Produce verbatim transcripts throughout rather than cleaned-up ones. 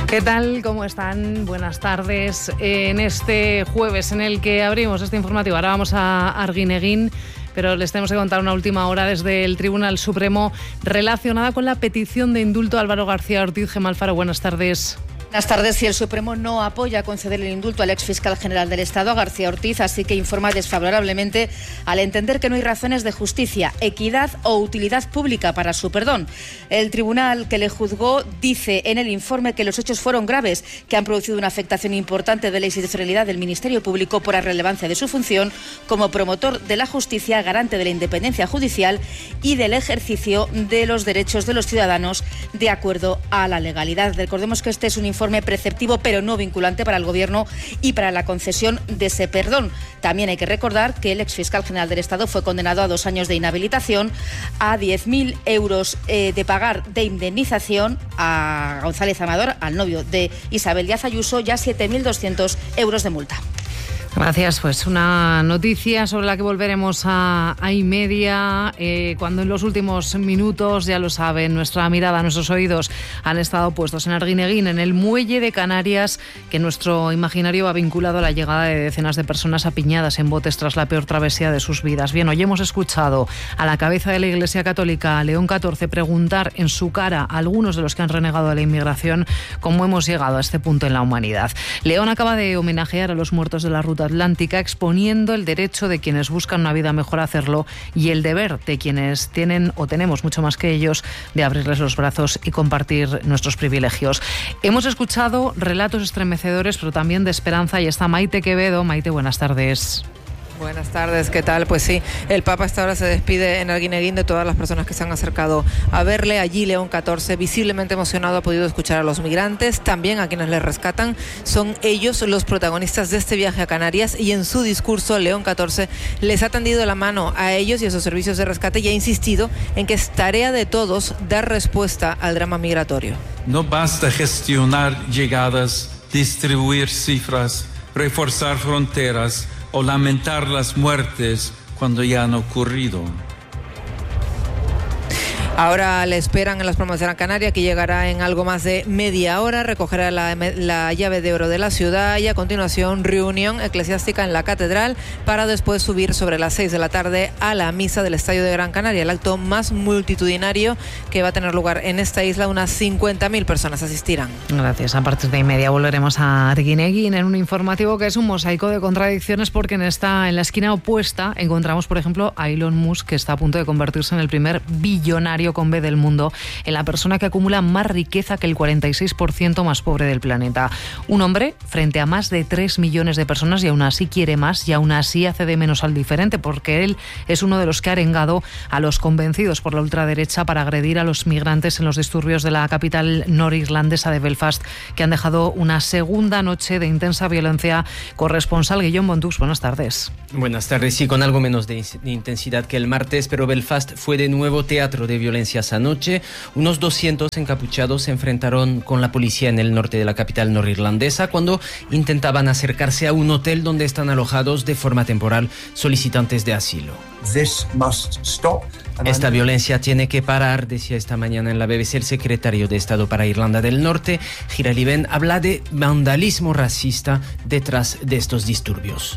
¿Qué tal? ¿Cómo están? Buenas tardes. En este jueves en el que abrimos este informativo, ahora vamos a Arguineguín, pero les tenemos que contar una última hora desde el Tribunal Supremo relacionada con la petición de indulto a Álvaro García Ortiz. Gemma Alfaro, buenas tardes. Buenas tardes. Si el Supremo no apoya conceder el indulto al exfiscal general del Estado, a García Ortiz, así que informa desfavorablemente al entender que no hay razones de justicia, equidad o utilidad pública para su perdón. El tribunal que le juzgó dice en el informe que los hechos fueron graves, que han producido una afectación importante de la institucionalidad del Ministerio Público por la relevancia de su función como promotor de la justicia, garante de la independencia judicial y del ejercicio de los derechos de los ciudadanos de acuerdo a la legalidad. Recordemos que este es un informe informe preceptivo pero no vinculante para el Gobierno y para la concesión de ese perdón. También hay que recordar que el exfiscal general del Estado fue condenado a dos años de inhabilitación, a diez mil euros eh, de pagar de indemnización a González Amador, al novio de Isabel Díaz Ayuso, y a siete mil doscientos euros de multa. Gracias. Pues una noticia sobre la que volveremos a, a y media, eh, cuando en los últimos minutos, ya lo saben, nuestra mirada, nuestros oídos han estado puestos en Arguineguín, en el muelle de Canarias, que nuestro imaginario va vinculado a la llegada de decenas de personas apiñadas en botes tras la peor travesía de sus vidas. Bien, hoy hemos escuchado a la cabeza de la Iglesia Católica, León catorce, preguntar en su cara a algunos de los que han renegado de la inmigración cómo hemos llegado a este punto en la humanidad. León acaba de homenajear a los muertos de la ruta atlántica, exponiendo el derecho de quienes buscan una vida mejor a hacerlo y el deber de quienes tienen o tenemos mucho más que ellos de abrirles los brazos y compartir nuestros privilegios. Hemos escuchado relatos estremecedores, pero también de esperanza, y está Maite Quevedo. Maite, buenas tardes. Buenas tardes, ¿qué tal? Pues sí, el Papa hasta ahora se despide en Arguineguín de todas las personas que se han acercado a verle. Allí León catorce, visiblemente emocionado, ha podido escuchar a los migrantes, también a quienes les rescatan. Son ellos los protagonistas de este viaje a Canarias, y en su discurso León catorce les ha tendido la mano a ellos y a sus servicios de rescate y ha insistido en que es tarea de todos dar respuesta al drama migratorio. No basta gestionar llegadas, distribuir cifras, reforzar fronteras o lamentar las muertes cuando ya han ocurrido. Ahora le esperan en las Palmas de Gran Canaria, que llegará en algo más de media hora, recogerá la, la llave de oro de la ciudad y a continuación reunión eclesiástica en la catedral para después subir sobre las seis de la tarde a la misa del Estadio de Gran Canaria, el acto más multitudinario que va a tener lugar en esta isla. Unas cincuenta mil personas asistirán. Gracias. A partir de y media volveremos a Arguineguín en un informativo que es un mosaico de contradicciones, porque en esta en la esquina opuesta encontramos, por ejemplo, a Elon Musk, que está a punto de convertirse en el primer billonario con B del mundo, en la persona que acumula más riqueza que el cuarenta y seis por ciento más pobre del planeta. Un hombre frente a más de tres millones de personas, y aún así quiere más, y aún así hace de menos al diferente, porque él es uno de los que ha arengado a los convencidos por la ultraderecha para agredir a los migrantes en los disturbios de la capital norirlandesa de Belfast, que han dejado una segunda noche de intensa violencia. Corresponsal Guillaume Bondux, buenas tardes. Buenas tardes. Sí, con algo menos de intensidad que el martes, pero Belfast fue de nuevo teatro de violencia anoche. Unos doscientos encapuchados se enfrentaron con la policía en el norte de la capital norirlandesa cuando intentaban acercarse a un hotel donde están alojados de forma temporal solicitantes de asilo. This must stop. Esta violencia tiene que parar, decía esta mañana en la B B C el secretario de Estado para Irlanda del Norte, Gerald Iben. Habla de vandalismo racista detrás de estos disturbios.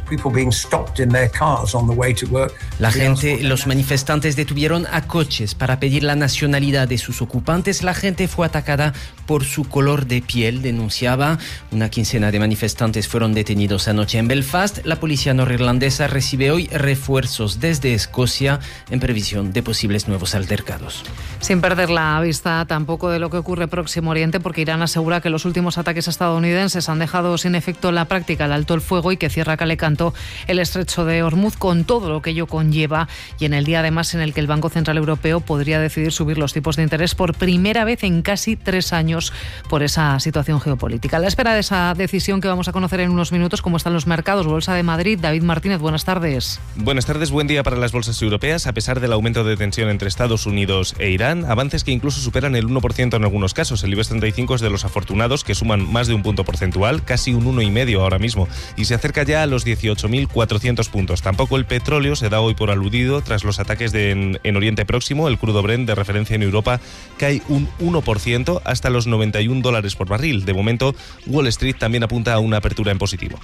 La gente, los manifestantes detuvieron a coches para pedir la nacionalidad de sus ocupantes. La gente fue atacada por su color de piel, denunciaba. Una quincena de manifestantes fueron detenidos anoche en Belfast. La policía norirlandesa recibe hoy refuerzos desde Escocia en previsión de posibles nuevos altercados. Sin perder la vista tampoco de lo que ocurre Próximo Oriente, porque Irán asegura que los últimos ataques estadounidenses han dejado sin efecto la práctica del alto el fuego y que cierra calecanto el estrecho de Hormuz, con todo lo que ello conlleva, y en el día además en el que el Banco Central Europeo podría decidir subir los tipos de interés por primera vez en casi tres años por esa situación geopolítica. A la espera de esa decisión que vamos a conocer en unos minutos, cómo están los mercados. Bolsa de Madrid, David Martínez, buenas tardes. Buenas tardes, buen día para las bolsas europeas. A pesar del aumento de tensión entre Estados Unidos e Irán, avances que incluso superan el uno por ciento en algunos casos. El IBEX treinta y cinco es de los afortunados, que suman más de un punto porcentual, casi un uno coma cinco ahora mismo, y se acerca ya a los dieciocho mil cuatrocientos puntos. Tampoco el petróleo se da hoy por aludido tras los ataques de en, en Oriente Próximo. El crudo Brent, de referencia en Europa, cae un uno por ciento hasta los noventa y un dólares por barril. De momento, Wall Street también apunta a una apertura en positivo.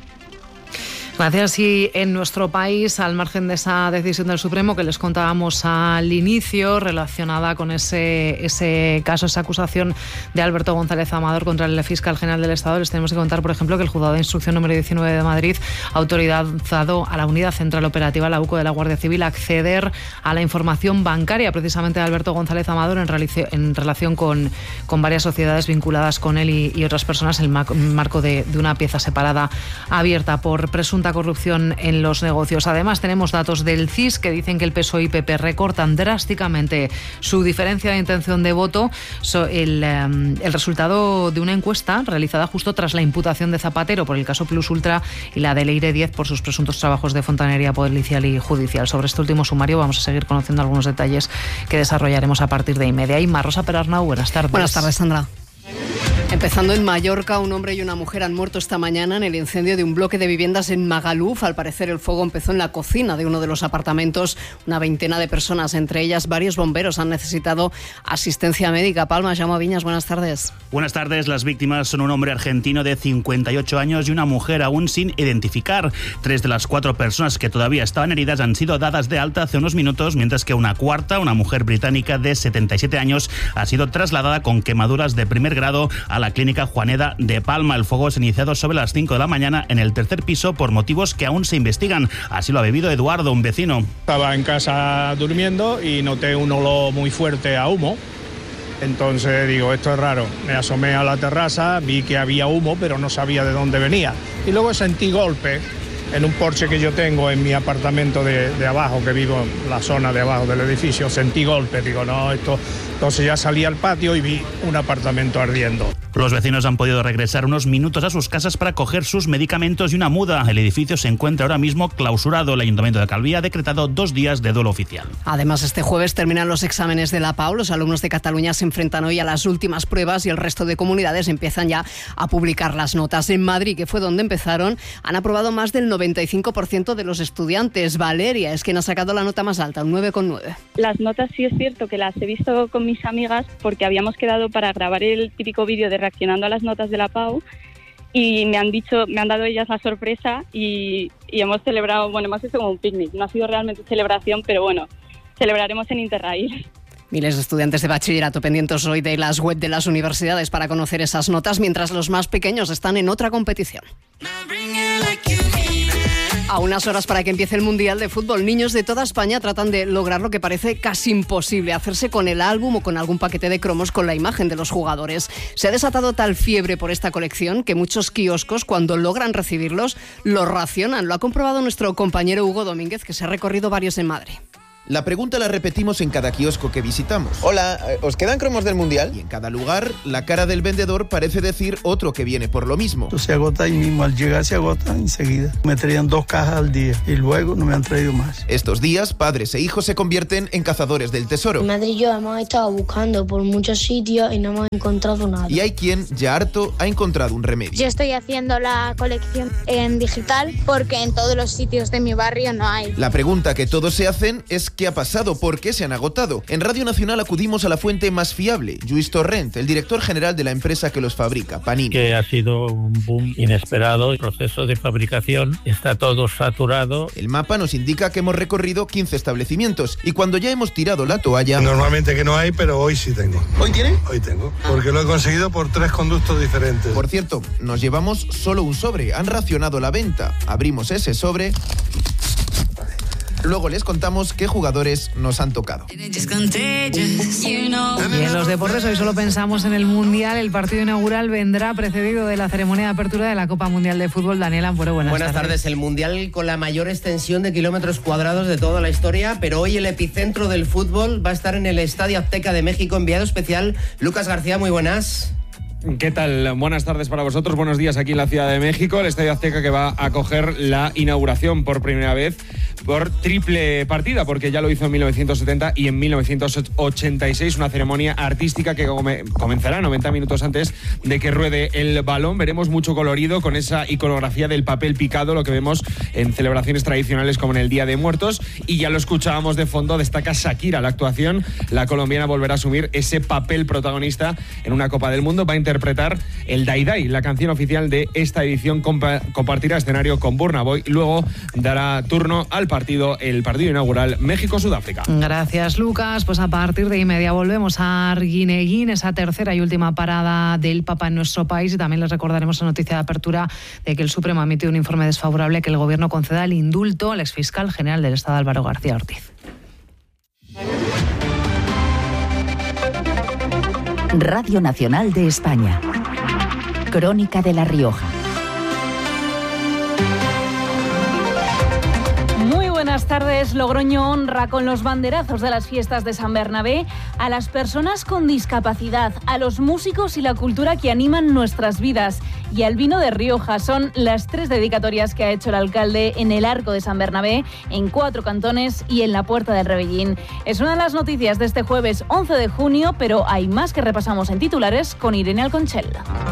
Gracias. Y en nuestro país, al margen de esa decisión del Supremo que les contábamos al inicio, relacionada con ese, ese caso, esa acusación de Alberto González Amador contra el fiscal general del Estado, les tenemos que contar, por ejemplo, que el Juzgado de Instrucción número diecinueve de Madrid ha autorizado a la Unidad Central Operativa, la U C O de la Guardia Civil, a acceder a la información bancaria precisamente de Alberto González Amador en, realice, en relación con, con varias sociedades vinculadas con él y, y otras personas en el marco de, de una pieza separada abierta por presunta corrupción en los negocios. Además, tenemos datos del C I S que dicen que el P S O E y P P recortan drásticamente su diferencia de intención de voto. So, el, um, el resultado de una encuesta realizada justo tras la imputación de Zapatero por el caso Plus Ultra y la de Leire diez por sus presuntos trabajos de fontanería policial y judicial. Sobre este último sumario vamos a seguir conociendo algunos detalles que desarrollaremos a partir de y media. Y más, Rosa Perarnau, buenas tardes. Buenas tardes, Sandra. Empezando en Mallorca, un hombre y una mujer han muerto esta mañana en el incendio de un bloque de viviendas en Magaluf. Al parecer, el fuego empezó en la cocina de uno de los apartamentos. Una veintena de personas, entre ellas varios bomberos, han necesitado asistencia médica. Palma, Jaume Viñas, buenas tardes. Buenas tardes. Las víctimas son un hombre argentino de cincuenta y ocho años y una mujer aún sin identificar. Tres de las cuatro personas que todavía estaban heridas han sido dadas de alta hace unos minutos, mientras que una cuarta, una mujer británica de setenta y siete años, ha sido trasladada con quemaduras de primer grado a la clínica Juaneda de Palma. El fuego se ha iniciado sobre las cinco de la mañana en el tercer piso por motivos que aún se investigan. Así lo ha vivido Eduardo, un vecino. Estaba en casa durmiendo y noté un olor muy fuerte a humo. Entonces digo, esto es raro. Me asomé a la terraza, vi que había humo, pero no sabía de dónde venía. Y luego sentí golpes en un porche que yo tengo en mi apartamento de, de abajo, que vivo en la zona de abajo del edificio. Sentí golpes, digo, no, esto... Entonces ya salí al patio y vi un apartamento ardiendo. Los vecinos han podido regresar unos minutos a sus casas para coger sus medicamentos y una muda. El edificio se encuentra ahora mismo clausurado. El Ayuntamiento de Calví ha decretado dos días de duelo oficial. Además, este jueves terminan los exámenes de la P A U. Los alumnos de Cataluña se enfrentan hoy a las últimas pruebas y el resto de comunidades empiezan ya a publicar las notas. En Madrid, que fue donde empezaron, han aprobado más del noventa y cinco por ciento de los estudiantes. Valeria es quien ha sacado la nota más alta, un nueve coma nueve. Las notas sí es cierto que las he visto con mis amigas porque habíamos quedado para grabar el típico vídeo de reaccionando a las notas de la P A U y me han dicho, me han dado ellas la sorpresa y, y hemos celebrado, bueno, hemos hecho como un picnic. No ha sido realmente celebración, pero bueno, celebraremos en Interrail. Miles de estudiantes de bachillerato pendientes hoy de las web de las universidades para conocer esas notas, mientras los más pequeños están en otra competición. A unas horas para que empiece el Mundial de Fútbol, niños de toda España tratan de lograr lo que parece casi imposible, hacerse con el álbum o con algún paquete de cromos con la imagen de los jugadores. Se ha desatado tal fiebre por esta colección que muchos kioscos, cuando logran recibirlos, los racionan. Lo ha comprobado nuestro compañero Hugo Domínguez, que se ha recorrido varios en Madrid. La pregunta la repetimos en cada kiosco que visitamos. Hola, ¿os quedan cromos del Mundial? Y en cada lugar, la cara del vendedor parece decir otro que viene por lo mismo. Se agota ahí mismo, al llegar se agota enseguida. Me traían dos cajas al día y luego no me han traído más. Estos días, padres e hijos se convierten en cazadores del tesoro. Mi madre y yo hemos estado buscando por muchos sitios y no hemos encontrado nada. Y hay quien, ya harto, ha encontrado un remedio. Yo estoy haciendo la colección en digital porque en todos los sitios de mi barrio no hay. La pregunta que todos se hacen es ¿qué ha pasado? ¿Por qué se han agotado? En Radio Nacional acudimos a la fuente más fiable, Lluís Torrent, el director general de la empresa que los fabrica, Panini. Que ha sido un boom inesperado, el proceso de fabricación está todo saturado. El mapa nos indica que hemos recorrido quince establecimientos y cuando ya hemos tirado la toalla... Normalmente que no hay, pero hoy sí tengo. ¿Hoy tiene? Hoy tengo, porque lo he conseguido por tres conductos diferentes. Por cierto, nos llevamos solo un sobre, han racionado la venta. Abrimos ese sobre... Luego les contamos qué jugadores nos han tocado. Y en los deportes hoy solo pensamos en el Mundial. El partido inaugural vendrá precedido de la ceremonia de apertura de la Copa Mundial de Fútbol. Daniel Ampuero, buenas, buenas tardes. tardes. El Mundial con la mayor extensión de kilómetros cuadrados de toda la historia, pero hoy el epicentro del fútbol va a estar en el Estadio Azteca de México. Enviado especial, Lucas García, muy buenas. ¿Qué tal? Buenas tardes para vosotros, buenos días aquí en la Ciudad de México, el Estadio Azteca que va a acoger la inauguración por primera vez por triple partida, porque ya lo hizo en mil novecientos setenta y en mil novecientos ochenta y seis, una ceremonia artística que come, comenzará noventa minutos antes de que ruede el balón. Veremos mucho colorido con esa iconografía del papel picado, lo que vemos en celebraciones tradicionales como en el Día de Muertos, y ya lo escuchábamos de fondo, destaca Shakira la actuación. La colombiana volverá a asumir ese papel protagonista en una Copa del Mundo, va a interpretar el Dai Dai, la canción oficial de esta edición, compa- compartirá escenario con Burna Boy, luego dará turno al partido, el partido inaugural México-Sudáfrica. Gracias, Lucas. Pues a partir de y media volvemos a Arguineguín, esa tercera y última parada del Papa en nuestro país, y también les recordaremos la noticia de apertura de que el Supremo ha emitido un informe desfavorable que el Gobierno conceda el indulto al exfiscal general del Estado, Álvaro García Ortiz. Radio Nacional de España. Crónica de La Rioja. Buenas tardes. Logroño honra con los banderazos de las fiestas de San Bernabé a las personas con discapacidad, a los músicos y la cultura que animan nuestras vidas, y al vino de Rioja. Son las tres dedicatorias que ha hecho el alcalde en el Arco de San Bernabé, en cuatro cantones y en la Puerta del Rebellín. Es una de las noticias de este jueves once de junio, pero hay más que repasamos en titulares con Irene Alconchel.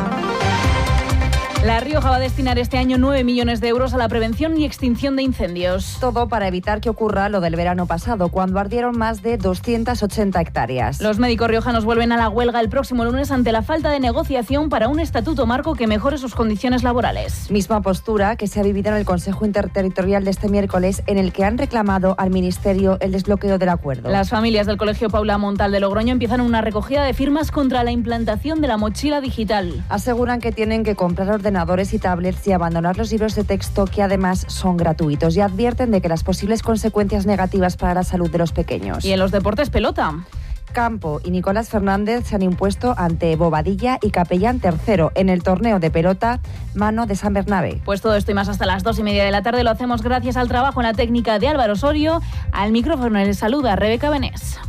La Rioja va a destinar este año nueve millones de euros a la prevención y extinción de incendios. Todo para evitar que ocurra lo del verano pasado, cuando ardieron más de doscientas ochenta hectáreas. Los médicos riojanos vuelven a la huelga el próximo lunes ante la falta de negociación para un estatuto marco que mejore sus condiciones laborales. Misma postura que se ha vivido en el Consejo Interterritorial de este miércoles, en el que han reclamado al Ministerio el desbloqueo del acuerdo. Las familias del Colegio Paula Montal de Logroño empiezan una recogida de firmas contra la implantación de la mochila digital. Aseguran que tienen que comprar ordenadores y tablets y abandonar los libros de texto, que además son gratuitos, y advierten de que las posibles consecuencias negativas para la salud de los pequeños. Y en los deportes, pelota. Campo y Nicolás Fernández se han impuesto ante Bobadilla y Capellán tercero en el torneo de pelota mano de San Bernabé. Pues todo esto y más hasta las dos y media de la tarde lo hacemos gracias al trabajo en la técnica de Álvaro Osorio. Al micrófono les saluda Rebeca Benés.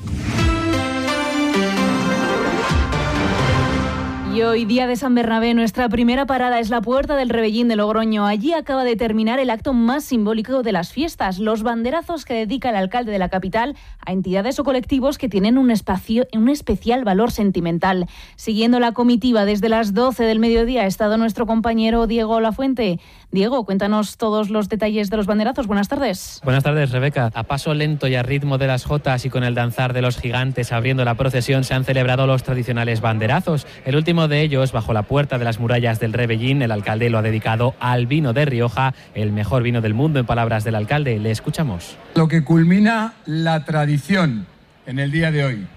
Y hoy, día de San Bernabé, nuestra primera parada es la Puerta del Rebellín de Logroño. Allí acaba de terminar el acto más simbólico de las fiestas, los banderazos que dedica el alcalde de la capital a entidades o colectivos que tienen un, espacio, un especial valor sentimental. Siguiendo la comitiva desde las doce del mediodía ha estado nuestro compañero Diego Lafuente. Diego, cuéntanos todos los detalles de los banderazos. Buenas tardes. Buenas tardes, Rebeca. A paso lento y a ritmo de las jotas y con el danzar de los gigantes abriendo la procesión se han celebrado los tradicionales banderazos. El último de ellos bajo la Puerta de las Murallas del Rebellín. El alcalde lo ha dedicado al vino de Rioja, el mejor vino del mundo, en palabras del alcalde. Le escuchamos. Lo que culmina la tradición en el día de hoy: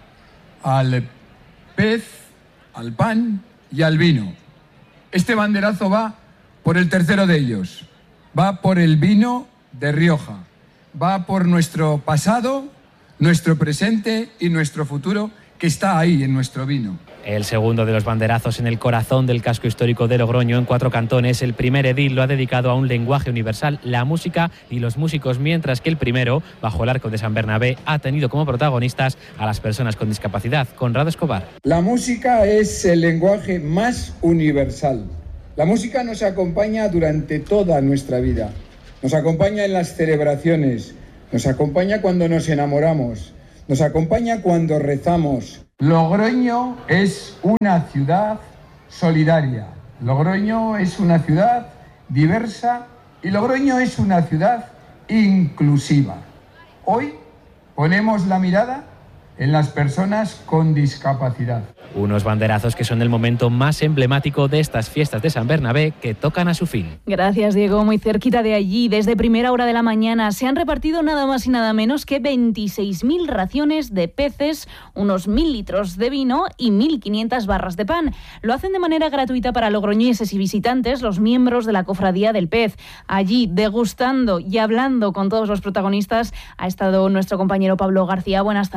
al pez, al pan y al vino. Este banderazo va por el tercero de ellos, va por el vino de Rioja, va por nuestro pasado, nuestro presente y nuestro futuro, que está ahí en nuestro vino. El segundo de los banderazos en el corazón del casco histórico de Logroño, en cuatro cantones. El primer edil lo ha dedicado a un lenguaje universal, la música y los músicos, mientras que el primero, bajo el Arco de San Bernabé, ha tenido como protagonistas a las personas con discapacidad. Conrado Escobar. La música es el lenguaje más universal. La música nos acompaña durante toda nuestra vida. Nos acompaña en las celebraciones, nos acompaña cuando nos enamoramos, nos acompaña cuando rezamos. Logroño es una ciudad solidaria. Logroño es una ciudad diversa y Logroño es una ciudad inclusiva. Hoy ponemos la mirada en las personas con discapacidad. Unos banderazos que son el momento más emblemático de estas fiestas de San Bernabé, que tocan a su fin. Gracias, Diego. Muy cerquita de allí, desde primera hora de la mañana, se han repartido nada más y nada menos que veintiséis mil raciones de peces, unos mil litros de vino y mil quinientas barras de pan. Lo hacen de manera gratuita para logroñeses y visitantes, los miembros de la Cofradía del Pez. Allí, degustando y hablando con todos los protagonistas, ha estado nuestro compañero Pablo García. Buenas tardes.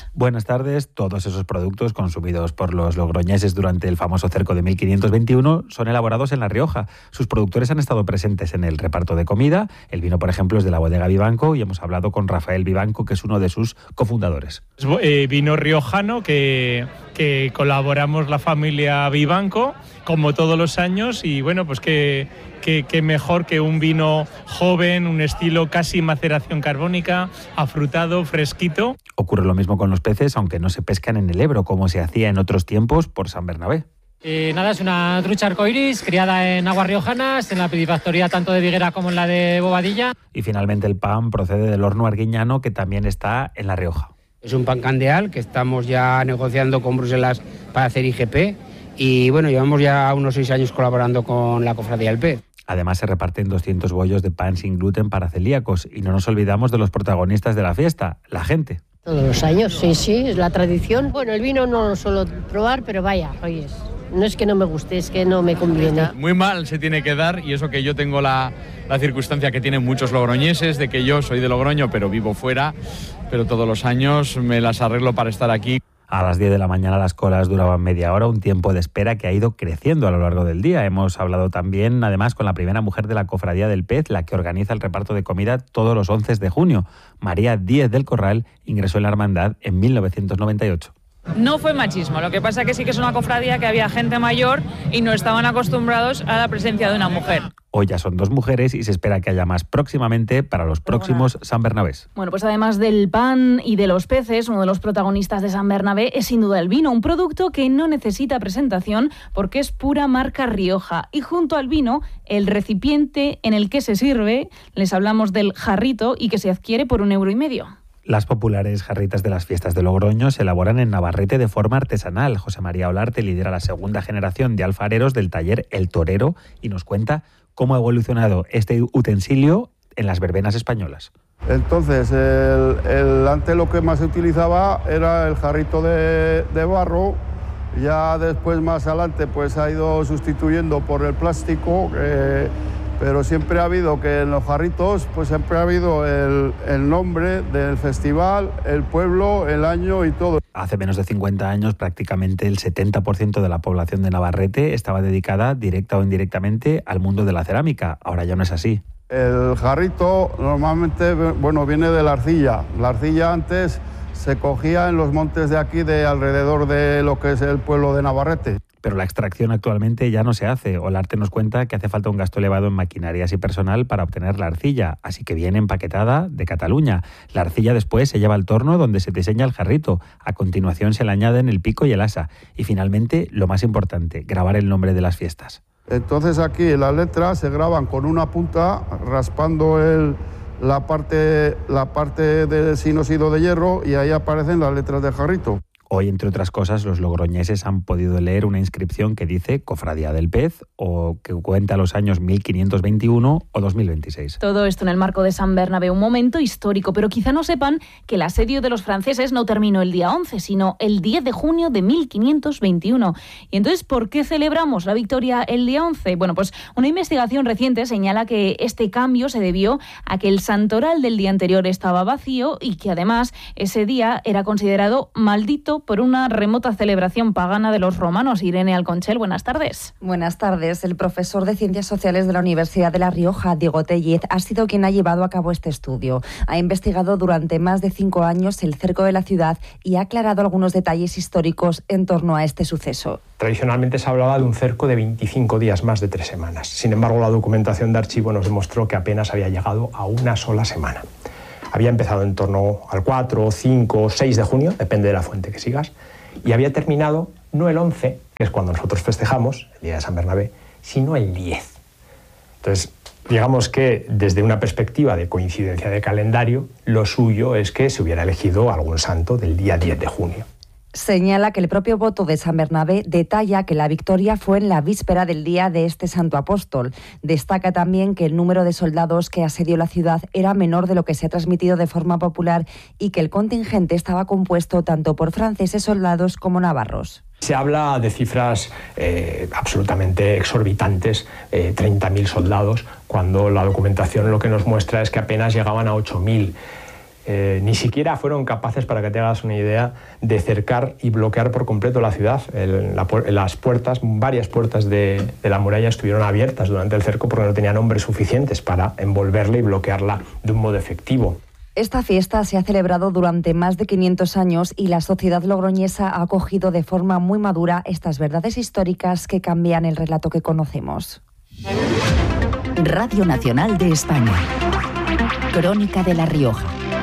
Buenas tardes. Todos esos productos consumidos por los logroñeses durante el famoso cerco de mil quinientos veintiuno son elaborados en La Rioja. Sus productores han estado presentes en el reparto de comida. El vino, por ejemplo, es de la bodega Vivanco y hemos hablado con Rafael Vivanco, que es uno de sus cofundadores. Es eh, vino riojano que, que colaboramos la familia Vivanco, como todos los años, y bueno, pues que, que, que mejor que un vino joven, un estilo casi maceración carbónica, afrutado, fresquito. Ocurre lo mismo con los peces, aunque no se pescan en el Ebro, como se hacía en otros tiempos por San Bernabé. Eh, nada, es una trucha arcoiris criada en aguas riojanas, en la piscifactoría tanto de Viguera como en la de Bobadilla. Y finalmente el pan procede del horno arguiñano, que también está en La Rioja. Es un pan candeal que estamos ya negociando con Bruselas para hacer I G P. Y bueno, llevamos ya unos seis años colaborando con la Cofradía del Pez. Además se reparten doscientos bollos de pan sin gluten para celíacos. Y no nos olvidamos de los protagonistas de la fiesta, la gente. Todos los años, sí, sí, es la tradición. Bueno, el vino no lo suelo probar, pero vaya, oyes, no es que no me guste, es que no me conviene. Muy mal se tiene que dar, y eso que yo tengo la, la circunstancia que tienen muchos logroñeses, de que yo soy de Logroño, pero vivo fuera, pero todos los años me las arreglo para estar aquí. A las diez de la mañana las colas duraban media hora, un tiempo de espera que ha ido creciendo a lo largo del día. Hemos hablado también, además, con la primera mujer de la Cofradía del Pez, la que organiza el reparto de comida todos los once de junio. María Díez del Corral ingresó en la hermandad en mil novecientos noventa y ocho. No fue machismo, lo que pasa que sí que es una cofradía que había gente mayor y no estaban acostumbrados a la presencia de una mujer. Hoy ya son dos mujeres y se espera que haya más próximamente para los próximos San Bernabés. Bueno, pues además del pan y de los peces, uno de los protagonistas de San Bernabé es sin duda el vino, un producto que no necesita presentación porque es pura marca Rioja. Y junto al vino, el recipiente en el que se sirve, les hablamos del jarrito y que se adquiere por un euro y medio. Las populares jarritas de las fiestas de Logroño se elaboran en Navarrete de forma artesanal. José María Olarte lidera la segunda generación de alfareros del taller El Torero y nos cuenta cómo ha evolucionado este utensilio en las verbenas españolas. Entonces, el, el, antes lo que más se utilizaba era el jarrito de, de barro. Ya después, más adelante, pues ha ido sustituyendo por el plástico. Eh, Pero siempre ha habido que en los jarritos, pues siempre ha habido el, el nombre del festival, el pueblo, el año y todo. Hace menos de cincuenta años, prácticamente el setenta por ciento de la población de Navarrete estaba dedicada, directa o indirectamente, al mundo de la cerámica. Ahora ya no es así. El jarrito normalmente, bueno, viene de la arcilla. La arcilla antes se cogía en los montes de aquí, de alrededor de lo que es el pueblo de Navarrete. Pero la extracción actualmente ya no se hace. Olarte nos cuenta que hace falta un gasto elevado en maquinarias y personal para obtener la arcilla, así que viene empaquetada de Cataluña. La arcilla después se lleva al torno donde se diseña el jarrito. A continuación se le añaden el pico y el asa. Y finalmente, lo más importante, grabar el nombre de las fiestas. Entonces aquí las letras se graban con una punta, raspando el, la parte, la parte del sinosído de hierro, y ahí aparecen las letras del jarrito. Hoy, entre otras cosas, los logroñeses han podido leer una inscripción que dice Cofradía del Pez o que cuenta los años mil quinientos veintiuno o dos mil veintiséis. Todo esto en el marco de San Bernabé, un momento histórico, pero quizá no sepan que el asedio de los franceses no terminó el día once, sino el diez de junio de mil quinientos veintiuno. Y entonces, ¿por qué celebramos la victoria el día once? Bueno, pues una investigación reciente señala que este cambio se debió a que el santoral del día anterior estaba vacío y que además ese día era considerado maldito por una remota celebración pagana de los romanos. Irene Alconchel, buenas tardes. Buenas tardes. El profesor de Ciencias Sociales de la Universidad de La Rioja, Diego Tellez, ha sido quien ha llevado a cabo este estudio. Ha investigado durante más de cinco años el cerco de la ciudad y ha aclarado algunos detalles históricos en torno a este suceso. Tradicionalmente se hablaba de un cerco de veinticinco días, más de tres semanas. Sin embargo, la documentación de archivo nos demostró que apenas había llegado a una sola semana. Había empezado en torno al cuatro, cinco, seis de junio, depende de la fuente que sigas, y había terminado no el once, que es cuando nosotros festejamos, el día de San Bernabé, sino el diez. Entonces, digamos que desde una perspectiva de coincidencia de calendario, lo suyo es que se hubiera elegido algún santo del día diez de junio. Señala que el propio voto de San Bernabé detalla que la victoria fue en la víspera del día de este santo apóstol. Destaca también que el número de soldados que asedió la ciudad era menor de lo que se ha transmitido de forma popular y que el contingente estaba compuesto tanto por franceses soldados como navarros. Se habla de cifras eh, absolutamente exorbitantes, eh, treinta mil soldados, cuando la documentación lo que nos muestra es que apenas llegaban a ocho mil. eh, ni siquiera fueron capaces, para que te hagas una idea, de cercar y bloquear por completo la ciudad. El, la, las puertas, varias puertas de, de la muralla estuvieron abiertas durante el cerco porque no tenían hombres suficientes para envolverla y bloquearla de un modo efectivo. Esta fiesta se ha celebrado durante más de quinientos años y la sociedad logroñesa ha acogido de forma muy madura estas verdades históricas que cambian el relato que conocemos. Radio Nacional de España. Crónica de La Rioja.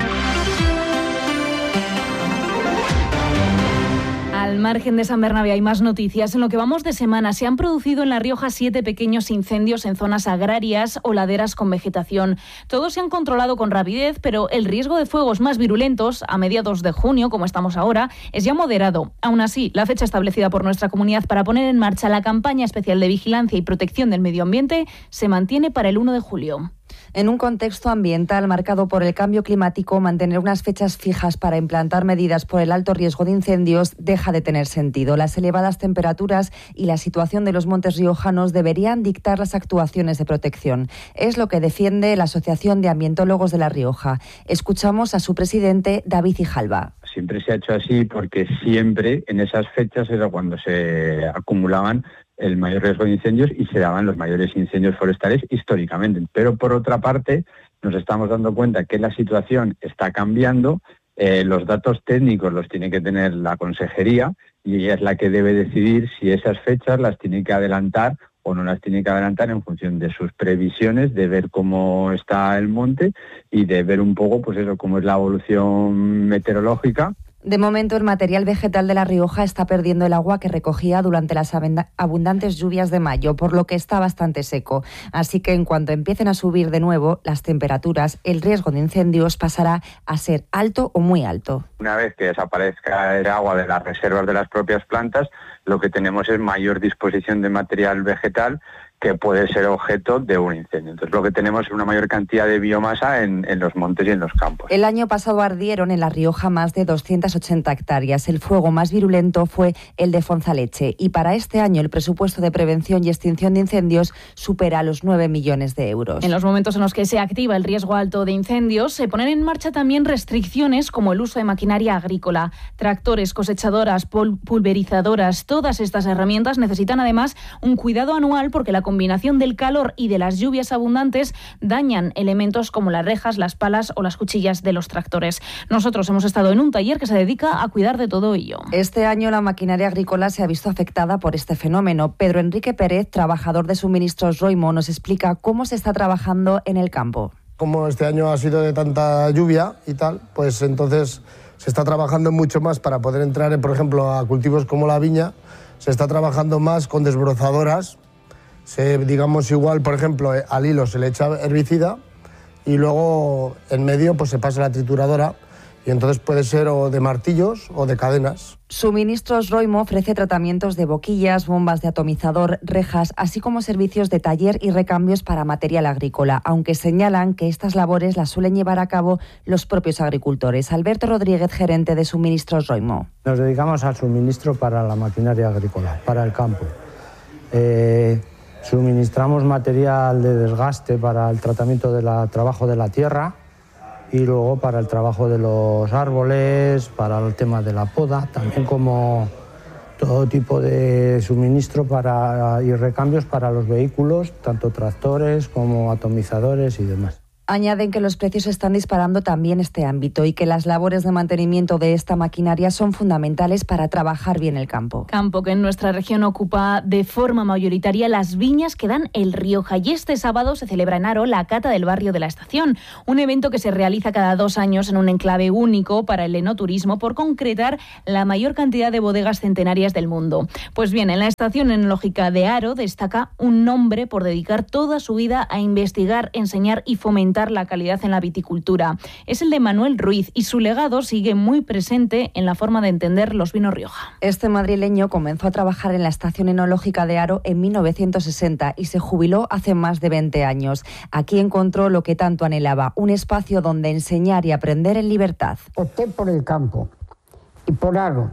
Al margen de San Bernabé hay más noticias. En lo que vamos de semana se han producido en La Rioja siete pequeños incendios en zonas agrarias o laderas con vegetación. Todos se han controlado con rapidez, pero el riesgo de fuegos más virulentos a mediados de junio, como estamos ahora, es ya moderado. Aún así, la fecha establecida por nuestra comunidad para poner en marcha la campaña especial de vigilancia y protección del medio ambiente se mantiene para el uno de julio. En un contexto ambiental marcado por el cambio climático, mantener unas fechas fijas para implantar medidas por el alto riesgo de incendios deja de tener sentido. Las elevadas temperaturas y la situación de los montes riojanos deberían dictar las actuaciones de protección. Es lo que defiende la Asociación de Ambientólogos de La Rioja. Escuchamos a su presidente, David Ijalba. Siempre se ha hecho así porque siempre en esas fechas era cuando se acumulaban el mayor riesgo de incendios y se daban los mayores incendios forestales históricamente. Pero por otra parte, nos estamos dando cuenta que la situación está cambiando, eh, los datos técnicos los tiene que tener la consejería y ella es la que debe decidir si esas fechas las tiene que adelantar o no las tiene que adelantar en función de sus previsiones, de ver cómo está el monte y de ver un poco, pues eso, cómo es la evolución meteorológica. De momento, el material vegetal de La Rioja está perdiendo el agua que recogía durante las abundantes lluvias de mayo, por lo que está bastante seco. Así que en cuanto empiecen a subir de nuevo las temperaturas, el riesgo de incendios pasará a ser alto o muy alto. Una vez que desaparezca el agua de las reservas de las propias plantas, lo que tenemos es mayor disposición de material vegetal que puede ser objeto de un incendio. Entonces lo que tenemos es una mayor cantidad de biomasa en, en los montes y en los campos. El año pasado ardieron en La Rioja más de doscientas ochenta hectáreas. El fuego más virulento fue el de Fonzaleche y para este año el presupuesto de prevención y extinción de incendios supera los nueve millones de euros. En los momentos en los que se activa el riesgo alto de incendios, se ponen en marcha también restricciones como el uso de maquinaria agrícola, tractores, cosechadoras, pul- pulverizadoras. Todas estas herramientas necesitan además un cuidado anual porque la combinación del calor y de las lluvias abundantes dañan elementos como las rejas, las palas o las cuchillas de los tractores. Nosotros hemos estado en un taller que se dedica a cuidar de todo ello. Este año la maquinaria agrícola se ha visto afectada por este fenómeno. Pedro Enrique Pérez, trabajador de suministros Roimo, nos explica cómo se está trabajando en el campo. Como este año ha sido de tanta lluvia y tal, pues entonces se está trabajando mucho más para poder entrar, por ejemplo, a cultivos como la viña. Se está trabajando más con desbrozadoras. Se, digamos igual, por ejemplo, al hilo se le echa herbicida y luego en medio pues se pasa la trituradora y entonces puede ser o de martillos o de cadenas. Suministros Roimo ofrece tratamientos de boquillas, bombas de atomizador, rejas, así como servicios de taller y recambios para material agrícola, aunque señalan que estas labores las suelen llevar a cabo los propios agricultores. Alberto Rodríguez, gerente de Suministros Roimo. Nos dedicamos al suministro para la maquinaria agrícola, para el campo. Eh... Suministramos material de desgaste para el tratamiento del trabajo de la tierra y luego para el trabajo de los árboles, para el tema de la poda, también como todo tipo de suministro para, y recambios para los vehículos, tanto tractores como atomizadores y demás. Añaden que los precios están disparando también este ámbito y que las labores de mantenimiento de esta maquinaria son fundamentales para trabajar bien el campo. Campo que en nuestra región ocupa de forma mayoritaria las viñas que dan el Rioja. Y este sábado se celebra en Aro la Cata del Barrio de la Estación, un evento que se realiza cada dos años en un enclave único para el enoturismo por concretar la mayor cantidad de bodegas centenarias del mundo. Pues bien, en la Estación Enológica de Aro destaca un hombre por dedicar toda su vida a investigar, enseñar y fomentar la calidad en la viticultura. Es el de Manuel Ruiz y su legado sigue muy presente en la forma de entender los vinos Rioja. Este madrileño comenzó a trabajar en la Estación Enológica de Aro en mil novecientos sesenta y se jubiló hace más de veinte años. Aquí encontró lo que tanto anhelaba, un espacio donde enseñar y aprender en libertad. Opté por el campo y por Aro.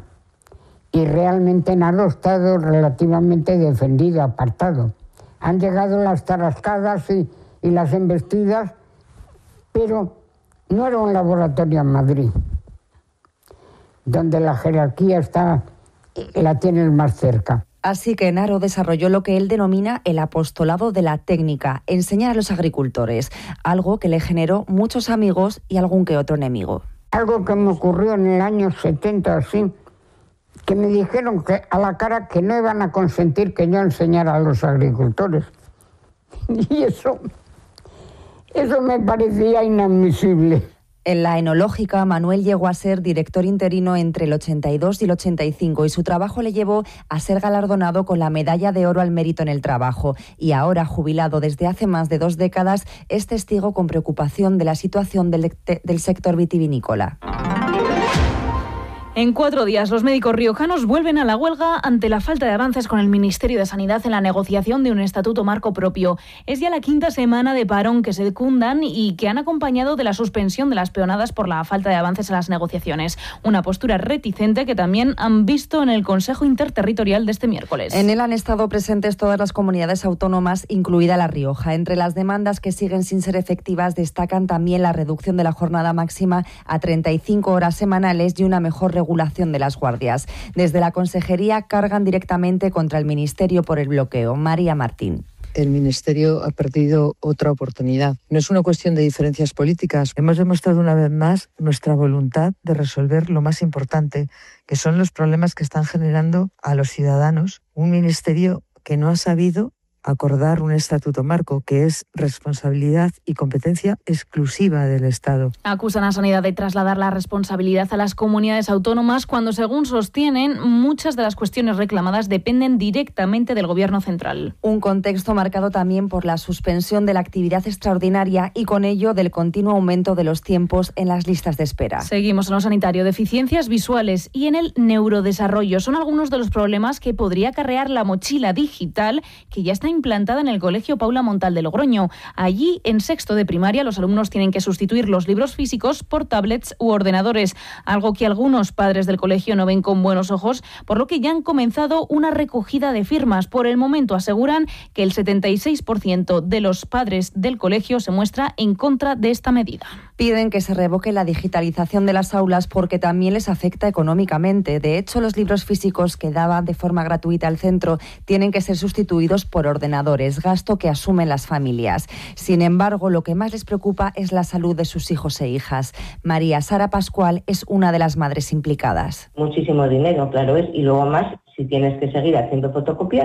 Y realmente en Aro ha estado relativamente defendido, apartado. Han llegado las tarascadas y, y las embestidas, pero No era un laboratorio en Madrid, donde la jerarquía está, la tienen más cerca. Así que Naro desarrolló lo que él denomina el apostolado de la técnica, enseñar a los agricultores, algo que le generó muchos amigos y algún que otro enemigo. Algo que me ocurrió en el año setenta, así, que me dijeron que a la cara que no iban a consentir que yo enseñara a los agricultores. Y eso, eso me parecía inadmisible. En la enológica, Manuel llegó a ser director interino entre el ochenta y dos y el ochenta y cinco y su trabajo le llevó a ser galardonado con la Medalla de Oro al Mérito en el Trabajo. Y ahora, jubilado desde hace más de dos décadas, es testigo con preocupación de la situación del, del sector vitivinícola. En cuatro días, los médicos riojanos vuelven a la huelga ante la falta de avances con el Ministerio de Sanidad en la negociación de un estatuto marco propio. Es ya la quinta semana de parón que secundan y que han acompañado de la suspensión de las peonadas por la falta de avances en las negociaciones. Una postura reticente que también han visto en el Consejo Interterritorial de este miércoles. En él han estado presentes todas las comunidades autónomas, incluida La Rioja. Entre las demandas que siguen sin ser efectivas destacan también la reducción de la jornada máxima a treinta y cinco horas semanales y una mejor regulación de las guardias. Desde la Consejería cargan directamente contra el Ministerio por el bloqueo. María Martín. El Ministerio ha perdido otra oportunidad. No es una cuestión de diferencias políticas. Hemos demostrado una vez más nuestra voluntad de resolver lo más importante, que son los problemas que están generando a los ciudadanos. Un ministerio que no ha sabido acordar un estatuto marco, que es responsabilidad y competencia exclusiva del Estado. Acusan a Sanidad de trasladar la responsabilidad a las comunidades autónomas cuando, según sostienen, muchas de las cuestiones reclamadas dependen directamente del Gobierno central. Un contexto marcado también por la suspensión de la actividad extraordinaria y con ello del continuo aumento de los tiempos en las listas de espera. Seguimos en lo sanitario. Deficiencias visuales y en el neurodesarrollo son algunos de los problemas que podría acarrear la mochila digital que ya está implantada en el Colegio Paula Montal de Logroño. Allí, en sexto de primaria, los alumnos tienen que sustituir los libros físicos por tablets u ordenadores, algo que algunos padres del colegio no ven con buenos ojos, por lo que ya han comenzado una recogida de firmas. Por el momento aseguran que el setenta y seis por ciento de los padres del colegio se muestra en contra de esta medida. Piden que se revoque la digitalización de las aulas porque también les afecta económicamente. De hecho, los libros físicos que daban de forma gratuita al centro tienen que ser sustituidos por ordenadores, gasto que asumen las familias. Sin embargo, lo que más les preocupa es la salud de sus hijos e hijas. María Sara Pascual es una de las madres implicadas. Muchísimo dinero, claro es, y luego más si tienes que seguir haciendo fotocopias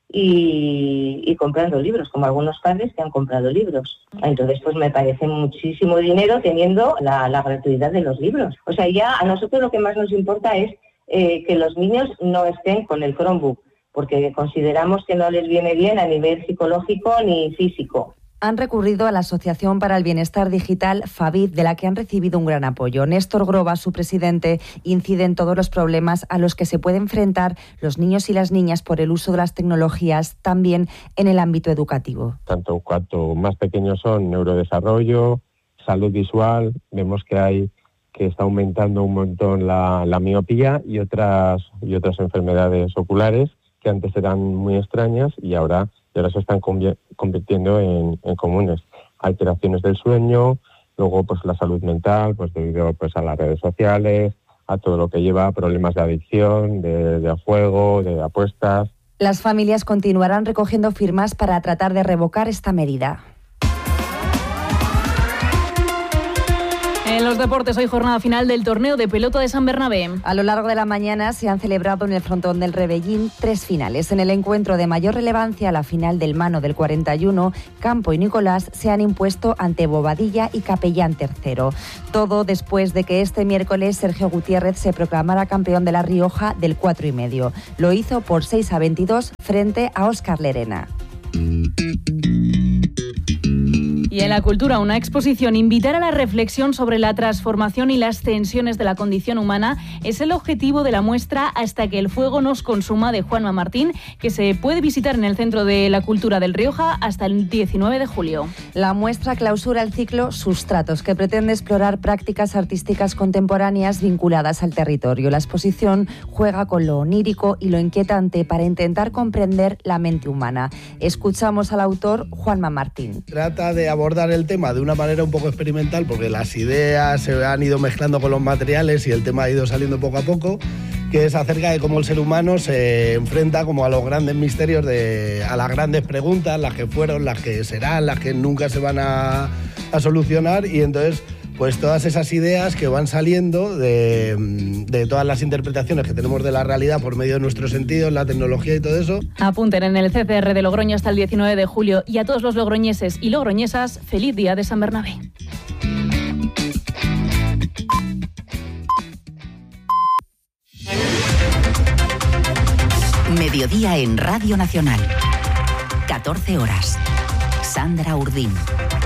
y, y comprando libros, como algunos padres que han comprado libros. Entonces, pues me parece muchísimo dinero teniendo la, la gratuidad de los libros. O sea, ya a nosotros lo que más nos importa es eh, que los niños no estén con el Chromebook, porque consideramos que no les viene bien a nivel psicológico ni físico. Han recurrido a la Asociación para el Bienestar Digital, FABID, de la que han recibido un gran apoyo. Néstor Groba, su presidente, incide en todos los problemas a los que se pueden enfrentar los niños y las niñas por el uso de las tecnologías, también en el ámbito educativo. Tanto cuanto más pequeños son, neurodesarrollo, salud visual, vemos que hay que está aumentando un montón la, la miopía y otras, y otras enfermedades oculares que antes eran muy extrañas y ahora, y ahora se están convirtiendo en, en comunes. Alteraciones del sueño, luego pues la salud mental, pues debido pues a las redes sociales, a todo lo que lleva a problemas de adicción, de, de juego, de apuestas. Las familias continuarán recogiendo firmas para tratar de revocar esta medida. En los deportes, hoy jornada final del torneo de pelota de San Bernabé. A lo largo de la mañana se han celebrado en el frontón del Rebellín tres finales. En el encuentro de mayor relevancia, la final del Mano del cuarenta y uno, Campo y Nicolás se han impuesto ante Bobadilla y Capellán tercero. Todo después de que este miércoles Sergio Gutiérrez se proclamara campeón de La Rioja del cuatro y medio. Lo hizo por seis a veintidós frente a Óscar Lerena. Y en la cultura, una exposición, invitar a la reflexión sobre la transformación y las tensiones de la condición humana es el objetivo de la muestra Hasta que el fuego nos consuma de Juanma Martín, que se puede visitar en el Centro de la Cultura del Rioja hasta el diecinueve de julio. La muestra clausura el ciclo Sustratos, que pretende explorar prácticas artísticas contemporáneas vinculadas al territorio. La exposición juega con lo onírico y lo inquietante para intentar comprender la mente humana. Escuchamos al autor Juanma Martín. Trata de abordar abordar el tema de una manera un poco experimental, porque las ideas se han ido mezclando con los materiales y el tema ha ido saliendo poco a poco, que es acerca de cómo el ser humano se enfrenta como a los grandes misterios, de, a las grandes preguntas, las que fueron, las que serán, las que nunca se van a, a solucionar, y entonces pues todas esas ideas que van saliendo de, de todas las interpretaciones que tenemos de la realidad por medio de nuestros sentidos, la tecnología y todo eso. Apunten en el C C R de Logroño hasta el diecinueve de julio, y a todos los logroñeses y logroñesas, feliz día de San Bernabé. Mediodía en Radio Nacional. catorce horas. Sandra Urdín.